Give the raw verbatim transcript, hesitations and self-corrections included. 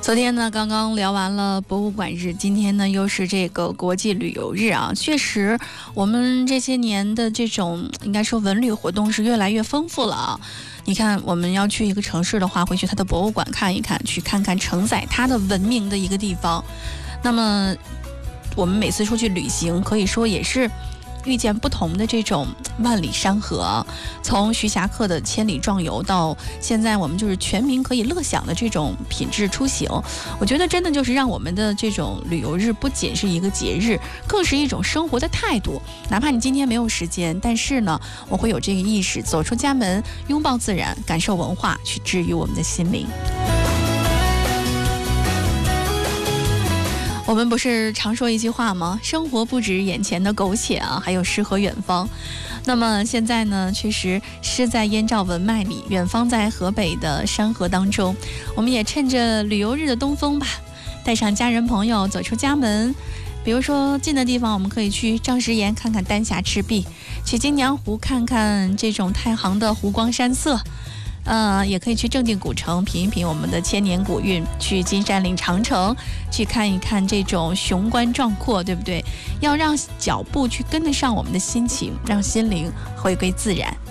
昨天呢，刚刚聊完了博物馆日，今天呢又是这个国际旅游日啊。确实，我们这些年的这种应该说文旅活动是越来越丰富了啊。你看，我们要去一个城市的话，会去它的博物馆看一看，去看看承载它的文明的一个地方。那么，我们每次出去旅行，可以说也是遇见不同的这种万里山河，从徐霞客的千里壮游到现在我们就是全民可以乐享的这种品质出行，我觉得真的就是让我们的这种旅游日不仅是一个节日，更是一种生活的态度。哪怕你今天没有时间，但是呢，我会有这个意识，走出家门，拥抱自然，感受文化，去治愈我们的心灵。我们不是常说一句话吗？生活不止眼前的苟且啊，还有诗和远方。那么现在呢，确实诗在燕赵文脉里，远方在河北的山河当中。我们也趁着旅游日的东风吧，带上家人朋友走出家门。比如说近的地方，我们可以去丈石岩看看丹霞赤壁，去金娘湖看看这种太行的湖光山色。呃，也可以去正定古城品一品我们的千年古韵，去金山岭长城去看一看这种雄关壮阔，对不对？要让脚步去跟得上我们的心情，让心灵回归自然。